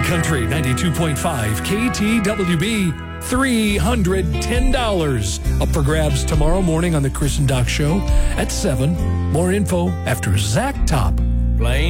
Country 92.5 KTWB, $310. Up for grabs tomorrow morning on the Chris and Doc Show at 7. More info after Zach Top. Plain